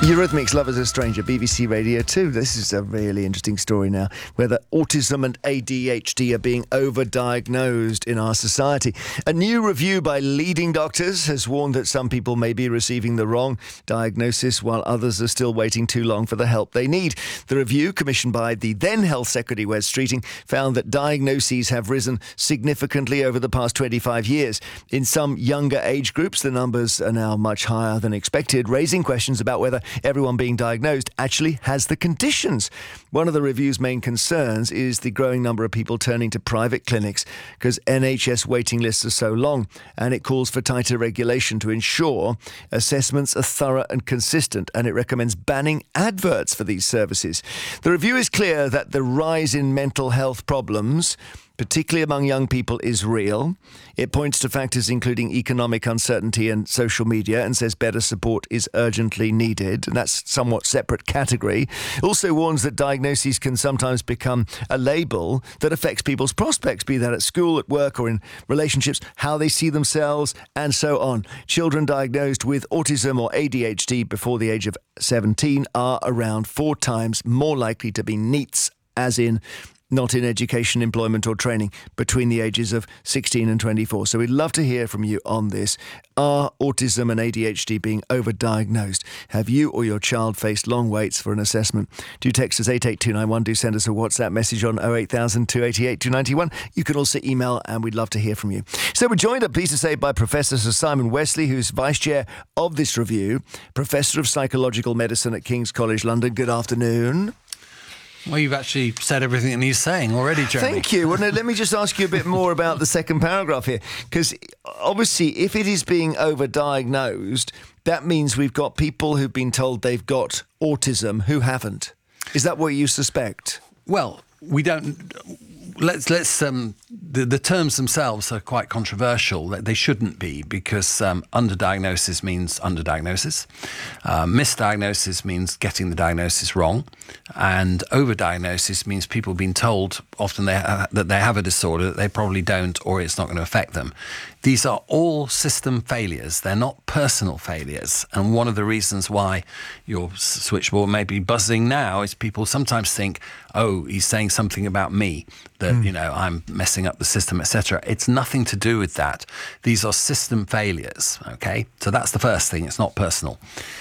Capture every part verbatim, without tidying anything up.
Eurythmics, Love is a Stranger, B B C Radio two. This is a really interesting story now, whether autism and A D H D are being overdiagnosed in our society. A new review by leading doctors has warned that some people may be receiving the wrong diagnosis while others are still waiting too long for the help they need. The review, commissioned by the then Health Secretary Wes Streeting, found that diagnoses have risen significantly over the past twenty-five years. In some younger age groups, the numbers are now much higher than expected, raising questions about whether everyone being diagnosed actually has the conditions. One of the review's main concerns is the growing number of people turning to private clinics because N H S waiting lists are so long, and it calls for tighter regulation to ensure assessments are thorough and consistent, and it recommends banning adverts for these services. The review is clear that the rise in mental health problems, particularly among young people, is real. It points to factors including economic uncertainty and social media and says better support is urgently needed, and that's a somewhat separate category. It also warns that diagnoses can sometimes become a label that affects people's prospects, be that at school, at work or in relationships, how they see themselves and so on. Children diagnosed with autism or A D H D before the age of seventeen are around four times more likely to be NEETs, as in not in education, employment or training, between the ages of sixteen and twenty-four. So we'd love to hear from you on this. Are autism and A D H D being overdiagnosed? Have you or your child faced long waits for an assessment? Do text us eight eight two nine one. Do send us a WhatsApp message on oh eight thousand, two eight eight, two nine one. You can also email, and we'd love to hear from you. So we're joined, I'm pleased to say, by Professor Sir Simon Wesley, who's Vice Chair of this review, Professor of Psychological Medicine at King's College London. Good afternoon. Well, you've actually said everything that he's saying already, Jeremy. Thank you. Well, no, let me just ask you a bit more about the second paragraph here, because obviously if it is being overdiagnosed, that means we've got people who've been told they've got autism who haven't. Is that what you suspect? Well, we don't... Let's let's um the, the terms themselves are quite controversial. They shouldn't be, because um, underdiagnosis means underdiagnosis, uh, misdiagnosis means getting the diagnosis wrong, and overdiagnosis means people being told often they ha- that they have a disorder that they probably don't, or it's not going to affect them. These are all system failures. They're not personal failures. And one of the reasons why your switchboard may be buzzing now is people sometimes think, oh, he's saying something about me, that, mm. you know, I'm messing up the system, et cetera. It's nothing to do with that. These are system failures, okay? So that's the first thing. It's not personal.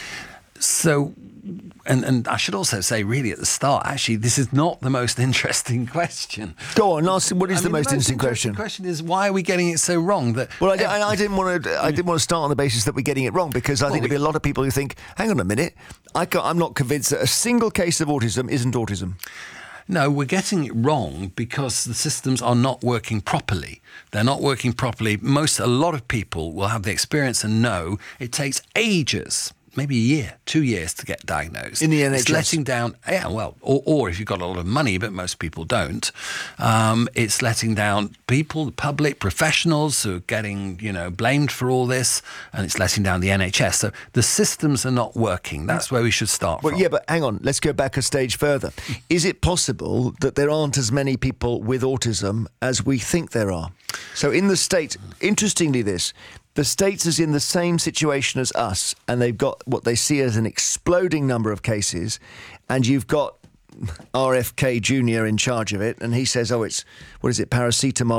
So... And and I should also say, really, at the start, actually, this is not the most interesting question. Go on, ask, what is I the mean, most the most interesting question? The question is, why are we getting it so wrong? That well, I, I, I didn't want to. I didn't want to start on the basis that we're getting it wrong, because I well, think there'll be a lot of people who think, "Hang on a minute, I can't, I'm not convinced that a single case of autism isn't autism." No, we're getting it wrong because the systems are not working properly. They're not working properly. Most, a lot of people will have the experience and know it takes ages. Maybe a year, two years to get diagnosed. In the N H S? It's letting down, yeah, well, or, or if you've got a lot of money, but most people don't, um, it's letting down people, the public, professionals who are getting, you know, blamed for all this, and it's letting down the N H S. So the systems are not working. That's where we should start well, from. Yeah, but hang on, let's go back a stage further. Is it possible that there aren't as many people with autism as we think there are? So in the States, interestingly this, the States is in the same situation as us, and they've got what they see as an exploding number of cases, and you've got R F K Junior in charge of it, and he says, oh, it's, what is it, paracetamol